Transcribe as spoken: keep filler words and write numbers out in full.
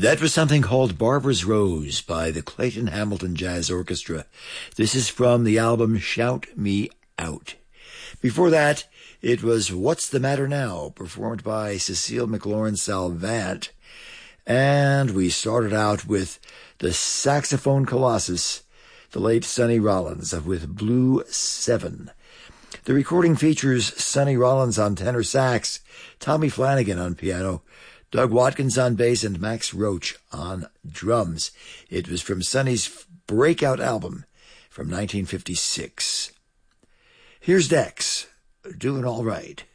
That was something called Barbara's Rose by the Clayton Hamilton Jazz Orchestra. This is from the album Shout Me Out. Before that, it was What's the Matter Now, performed by Cecile McLaurin Salvant. And we started out with the saxophone colossus, the late Sonny Rollins, with Blue Seven. The recording features Sonny Rollins on tenor sax, Tommy Flanagan on piano, Doug Watkins on bass, and Max Roach on drums. It was from Sonny's breakout album from nineteen fifty-six. Here's Dex, doing all right.